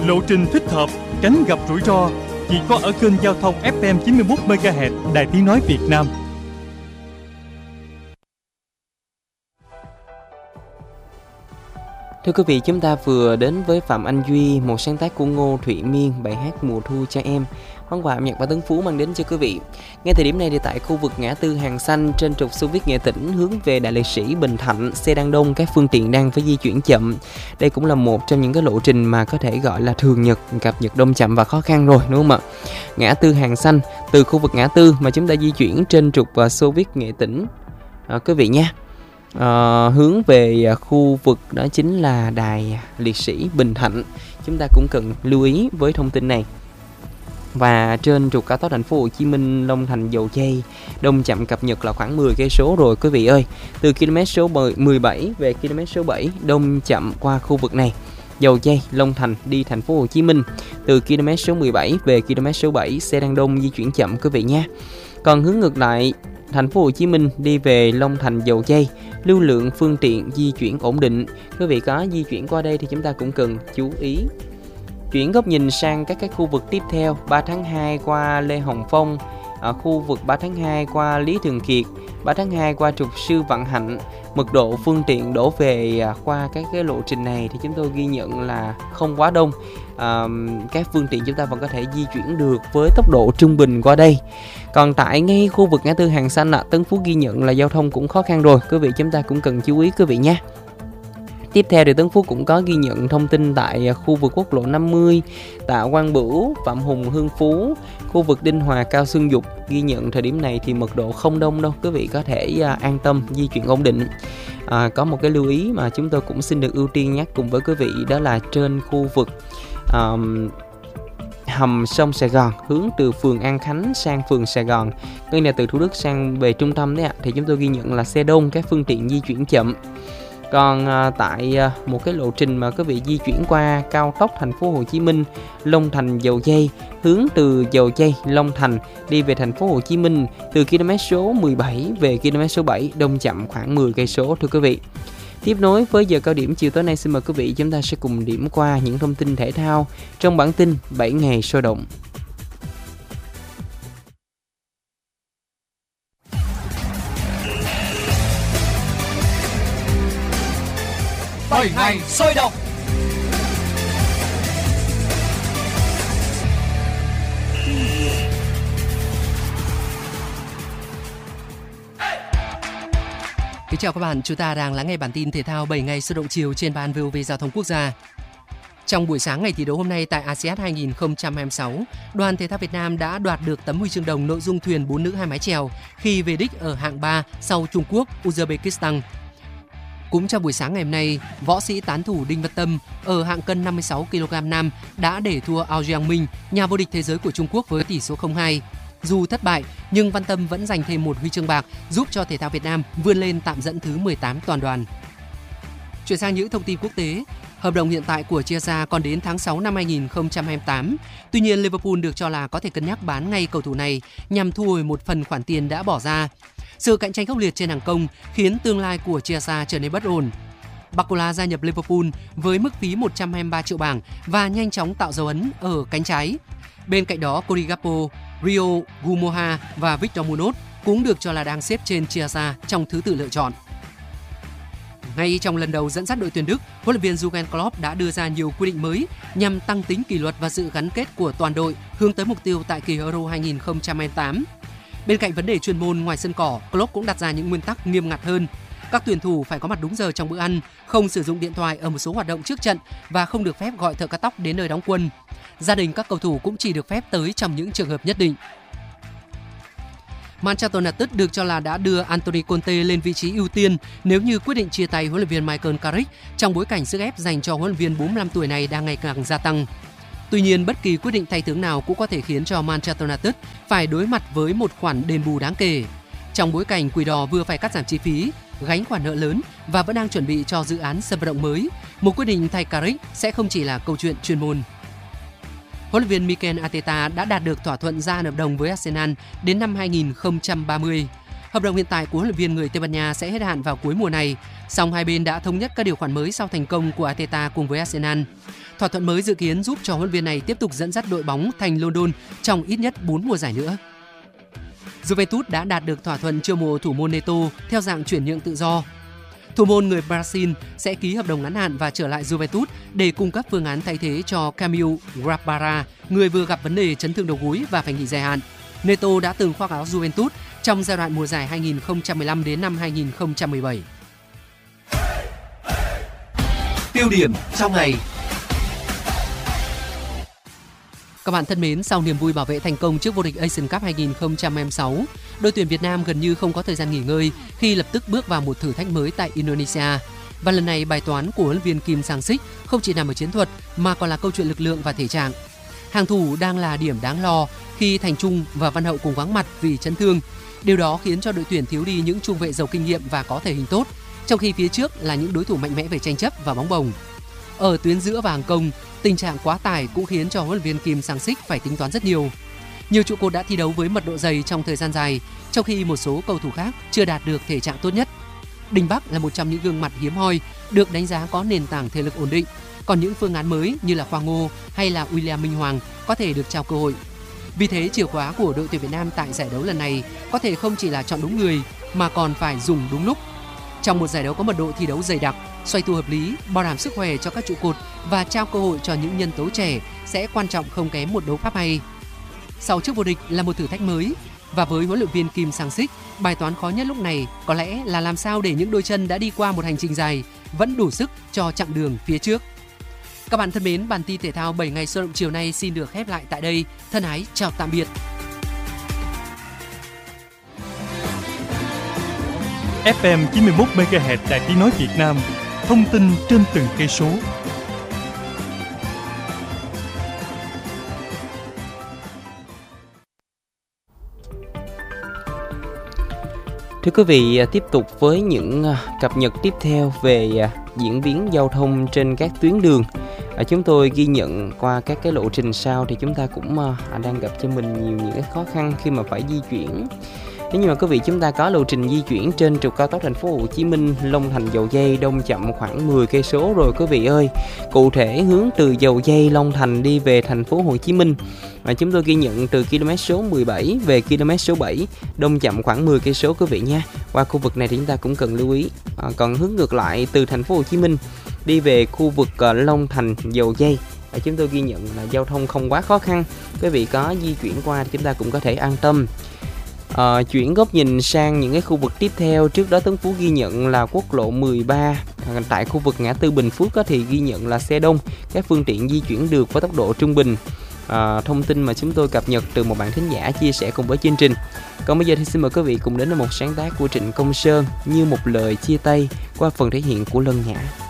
lộ trình thích hợp, tránh gặp rủi ro, chỉ có ở kênh giao thông FM 91 MHz Đài Tiếng nói Việt Nam. Thưa quý vị, chúng ta vừa đến với Phạm Anh Duy, một sáng tác của Ngô Thụy Miên, bài hát Mùa Thu Cho Em. Món quà âm nhạc và Tấn Phú mang đến cho quý vị. Ngay thời điểm này thì tại khu vực ngã tư Hàng Xanh trên trục Xô Viết Nghệ Tĩnh hướng về Đại Liệt Sĩ Bình Thạnh, xe đang đông, các phương tiện đang phải di chuyển chậm. Đây cũng là một trong những cái lộ trình mà có thể gọi là thường nhật, cập nhật đông chậm và khó khăn rồi, đúng không ạ? Ngã tư Hàng Xanh, từ khu vực ngã tư mà chúng ta di chuyển trên trục Xô Viết Nghệ Tĩnh, quý vị nha. Hướng về khu vực đó chính là Đài Liệt Sĩ Bình Thạnh. Chúng ta cũng cần lưu ý với thông tin này. Và trên trục cao tốc thành phố Hồ Chí Minh Long Thành Dầu Giây, đông chậm cập nhật là khoảng 10 cây số rồi quý vị ơi. Từ km số 17 về km số 7 đông chậm qua khu vực này. Dầu Giây, Long Thành đi thành phố Hồ Chí Minh, từ km số 17 về km số 7 xe đang đông, di chuyển chậm quý vị nha. Còn hướng ngược lại, thành phố Hồ Chí Minh đi về Long Thành Dầu Giây, lưu lượng phương tiện di chuyển ổn định. Quý vị có di chuyển qua đây thì chúng ta cũng cần chú ý. Chuyển góc nhìn sang các khu vực tiếp theo, 3 tháng 2 qua Lê Hồng Phong, ở khu vực 3 tháng 2 qua Lý Thường Kiệt, 3 tháng 2 qua trục Sư Vạn Hạnh. Mật độ phương tiện đổ về qua các cái lộ trình này thì chúng tôi ghi nhận là không quá đông. Các phương tiện chúng ta vẫn có thể di chuyển được với tốc độ trung bình qua đây. Còn tại ngay khu vực ngã tư Hàng Xanh, Tấn Phú ghi nhận là giao thông cũng khó khăn rồi. Quý vị chúng ta cũng cần chú ý quý vị nha. Tiếp theo thì Tấn Phú cũng có ghi nhận thông tin tại khu vực quốc lộ 50, Tạ Quang Bửu, Phạm Hùng, Hương Phú, khu vực Đinh Hòa, Cao Xuân Dục. Ghi nhận thời điểm này thì mật độ không đông đâu, quý vị có thể an tâm di chuyển ổn định. Có một cái lưu ý mà chúng tôi cũng xin được ưu tiên nhắc cùng với quý vị, đó là trên khu vực hầm sông Sài Gòn, hướng từ phường An Khánh sang phường Sài Gòn, đây là từ Thủ Đức sang về trung tâm đấy ạ, thì chúng tôi ghi nhận là xe đông, các phương tiện di chuyển chậm. Còn tại một cái lộ trình mà quý vị di chuyển qua cao tốc thành phố Hồ Chí Minh Long Thành Dầu Giây, hướng từ Dầu Giây Long Thành đi về thành phố Hồ Chí Minh, từ km số 17 về km số 7 đông chậm khoảng 10 cây số thưa quý vị. Tiếp nối với giờ cao điểm chiều tối nay, xin mời quý vị chúng ta sẽ cùng điểm qua những thông tin thể thao trong bản tin 7 ngày sôi động. Bảy ngày sôi động. Kính chào các bạn, chúng ta đang lắng nghe bản tin thể thao 7 ngày sôi động chiều trên ban VOV Giao thông Quốc gia. Trong buổi sáng ngày thi đấu hôm nay tại ASEAN 2026, đoàn thể thao Việt Nam đã đoạt được tấm huy chương đồng nội dung thuyền 4 nữ 2 mái chèo khi về đích ở hạng 3 sau Trung Quốc, Uzbekistan. Cũng trong buổi sáng ngày hôm nay, võ sĩ tán thủ Đinh Văn Tâm ở hạng cân 56 kg nam đã để thua Ao Jiang Minh, nhà vô địch thế giới của Trung Quốc với tỷ số 0-2. Dù thất bại, nhưng Văn Tâm vẫn giành thêm một huy chương bạc, giúp cho thể thao Việt Nam vươn lên tạm dẫn thứ 18 toàn đoàn. Chuyển sang những thông tin quốc tế, hợp đồng hiện tại của Chiesa còn đến tháng 6 năm 2028. Tuy nhiên, Liverpool được cho là có thể cân nhắc bán ngay cầu thủ này nhằm thu hồi một phần khoản tiền đã bỏ ra. Sự cạnh tranh khốc liệt trên hàng công khiến tương lai của Chiesa trở nên bất ổn. Barcola gia nhập Liverpool với mức phí 123 triệu bảng và nhanh chóng tạo dấu ấn ở cánh trái. Bên cạnh đó, Cody Gakpo, Rio Gumoha và Victor Munoz cũng được cho là đang xếp trên Chiesa trong thứ tự lựa chọn. Ngay trong lần đầu dẫn dắt đội tuyển Đức, huấn luyện viên Jurgen Klopp đã đưa ra nhiều quy định mới nhằm tăng tính kỷ luật và sự gắn kết của toàn đội hướng tới mục tiêu tại kỳ Euro 2028. Bên cạnh vấn đề chuyên môn ngoài sân cỏ, Klopp cũng đặt ra những nguyên tắc nghiêm ngặt hơn. Các tuyển thủ phải có mặt đúng giờ trong bữa ăn, không sử dụng điện thoại ở một số hoạt động trước trận và không được phép gọi thợ cắt tóc đến nơi đóng quân. Gia đình các cầu thủ cũng chỉ được phép tới trong những trường hợp nhất định. Manchester United được cho là đã đưa Antonio Conte lên vị trí ưu tiên nếu như quyết định chia tay huấn luyện viên Michael Carrick trong bối cảnh sức ép dành cho huấn luyện viên 45 tuổi này đang ngày càng gia tăng. Tuy nhiên, bất kỳ quyết định thay tướng nào cũng có thể khiến cho Manchester United phải đối mặt với một khoản đền bù đáng kể. Trong bối cảnh Quỷ Đỏ vừa phải cắt giảm chi phí, gánh khoản nợ lớn và vẫn đang chuẩn bị cho dự án sân vận động mới, một quyết định thay Carrick sẽ không chỉ là câu chuyện chuyên môn. Huấn luyện viên Mikel Arteta đã đạt được thỏa thuận gia hạn hợp đồng với Arsenal đến năm 2030. Hợp đồng hiện tại của huấn luyện viên người Tây Ban Nha sẽ hết hạn vào cuối mùa này, song hai bên đã thống nhất các điều khoản mới sau thành công của Arteta cùng với Arsenal. Thỏa thuận mới dự kiến giúp cho huấn luyện viên này tiếp tục dẫn dắt đội bóng thành London trong ít nhất 4 mùa giải nữa. Juventus đã đạt được thỏa thuận chiêu mộ thủ môn Neto theo dạng chuyển nhượng tự do. Thủ môn người Brazil sẽ ký hợp đồng ngắn hạn và trở lại Juventus để cung cấp phương án thay thế cho Camille Grabara, người vừa gặp vấn đề chấn thương đầu gối và phải nghỉ dài hạn. Neto đã từng khoác áo Juventus trong giai đoạn mùa giải 2015 đến năm 2017. Tiêu điểm trong ngày. Các bạn thân mến, sau niềm vui bảo vệ thành công trước vô địch Asian Cup 2026, đội tuyển Việt Nam gần như không có thời gian nghỉ ngơi khi lập tức bước vào một thử thách mới tại Indonesia. Và lần này bài toán của huấn luyện viên Kim Sang-sik không chỉ nằm ở chiến thuật mà còn là câu chuyện lực lượng và thể trạng. Hàng thủ đang là điểm đáng lo khi Thành Trung và Văn Hậu cùng vắng mặt vì chấn thương. Điều đó khiến cho đội tuyển thiếu đi những trung vệ giàu kinh nghiệm và có thể hình tốt, trong khi phía trước là những đối thủ mạnh mẽ về tranh chấp và bóng bổng. Ở tuyến giữa và hàng công, tình trạng quá tải cũng khiến cho huấn luyện viên Kim Sang-sik phải tính toán rất nhiều. Nhiều trụ cột đã thi đấu với mật độ dày trong thời gian dài, trong khi một số cầu thủ khác chưa đạt được thể trạng tốt nhất. Đình Bắc là một trong những gương mặt hiếm hoi, được đánh giá có nền tảng thể lực ổn định. Còn những phương án mới như là Khoa Ngô hay là William Minh Hoàng có thể được trao cơ hội. Vì thế, chìa khóa của đội tuyển Việt Nam tại giải đấu lần này có thể không chỉ là chọn đúng người mà còn phải dùng đúng lúc. Trong một giải đấu có mật độ thi đấu dày đặc, xoay tua hợp lý, bảo đảm sức khỏe cho các trụ cột và trao cơ hội cho những nhân tố trẻ sẽ quan trọng không kém một đấu pháp hay. Sau chức vô địch là một thử thách mới, và với huấn luyện viên Kim Sang-sik, bài toán khó nhất lúc này có lẽ là làm sao để những đôi chân đã đi qua một hành trình dài vẫn đủ sức cho chặng đường phía trước. Các bạn thân mến, bản tin thể thao 7 ngày sôi động chiều nay xin được khép lại tại đây. Thân ái chào tạm biệt. FM 91 MHz Đài Tiếng nói Việt Nam, thông tin trên từng cây số. Thưa quý vị, tiếp tục với những cập nhật tiếp theo về diễn biến giao thông trên các tuyến đường. Chúng tôi ghi nhận qua các cái lộ trình sau thì chúng ta cũng đang gặp cho mình nhiều những cái khó khăn khi mà phải di chuyển. Nếu như mà quý vị chúng ta có lộ trình di chuyển trên trục cao tốc thành phố Hồ Chí Minh Long Thành Dầu Giây đông chậm khoảng 10 cây số rồi quý vị ơi. Cụ thể hướng từ Dầu Giây Long Thành đi về thành phố Hồ Chí Minh, chúng tôi ghi nhận từ km số 17 về km số 7 đông chậm khoảng 10 cây số quý vị nha. Qua khu vực này thì chúng ta cũng cần lưu ý. Còn hướng ngược lại từ thành phố Hồ Chí Minh đi về khu vực Long Thành Dầu Giây, chúng tôi ghi nhận là giao thông không quá khó khăn. Quý vị có di chuyển qua thì chúng ta cũng có thể an tâm. Chuyển góc nhìn sang những cái khu vực tiếp theo. Trước đó Tấn Phú ghi nhận là quốc lộ 13 tại khu vực ngã tư Bình Phước thì ghi nhận là xe đông, các phương tiện di chuyển được với tốc độ trung bình. Thông tin mà chúng tôi cập nhật từ một bạn thính giả chia sẻ cùng với chương trình. Còn bây giờ thì xin mời quý vị cùng đến với một sáng tác của Trịnh Công Sơn, Như một lời chia tay, qua phần thể hiện của Lân Nhã.